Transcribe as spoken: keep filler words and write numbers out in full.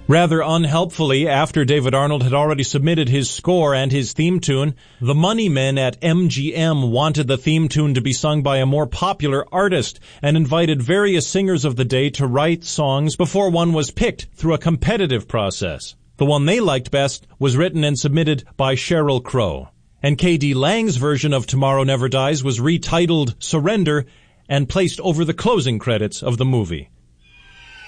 Rather unhelpfully, after David Arnold had already submitted his score and his theme tune, the money men at M G M wanted the theme tune to be sung by a more popular artist and invited various singers of the day to write songs before one was picked through a competitive process. The one they liked best was written and submitted by Sheryl Crow. And K D Lang's version of Tomorrow Never Dies was retitled Surrender and placed over the closing credits of the movie.